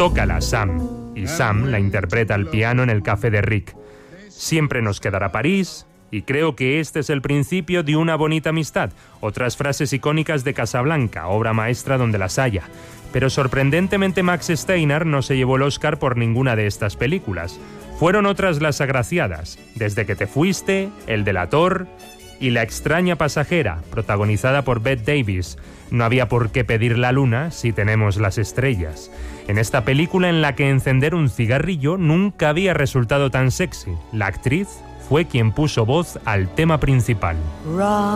Tócala, Sam. Y Sam la interpreta al piano en el café de Rick. Siempre nos quedará París, y creo que este es el principio de una bonita amistad. Otras frases icónicas de Casablanca, obra maestra donde las haya. Pero sorprendentemente Max Steiner no se llevó el Oscar por ninguna de estas películas. Fueron otras las agraciadas, Desde que te fuiste, El delator y La extraña pasajera, protagonizada por Bette Davis. No había por qué pedir la luna si tenemos las estrellas. En esta película en la que encender un cigarrillo nunca había resultado tan sexy, la actriz fue quien puso voz al tema principal.